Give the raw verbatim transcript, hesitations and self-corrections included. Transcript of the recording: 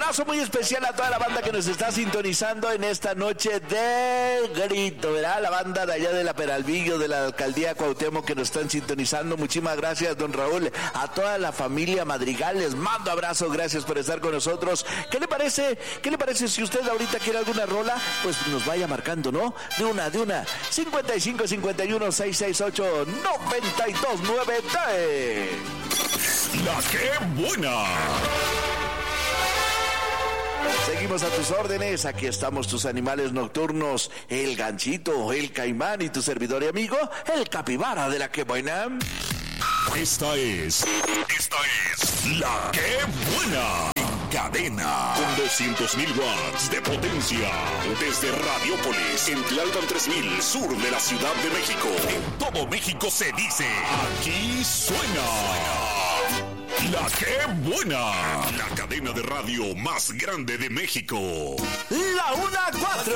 abrazo muy especial a toda la banda que nos está sintonizando en esta noche de grito, ¿verdad? La banda de allá de la Peralvillo, de la alcaldía Cuauhtémoc que nos están sintonizando. Muchísimas gracias, don Raúl. A toda la familia Madrigal les mando abrazo, gracias por estar con nosotros. ¿Qué le parece? ¿Qué le parece si usted ahorita quiere alguna rola? Pues nos vaya marcando, ¿no? De una, de una. cincuenta y cinco, cincuenta y uno, seiscientos sesenta y ocho, noventa y dos noventa. La que buena. Seguimos a tus órdenes, aquí estamos tus animales nocturnos, el ganchito, el caimán y tu servidor y amigo, el capibara de la que buena. Esta es, esta es La que buena. En cadena, con doscientos mil watts de potencia, desde Radiópolis, en Tlalpan tres mil, sur de la Ciudad de México. En todo México se dice, aquí suena. La que buena, la cadena de radio más grande de México. La una cuatro.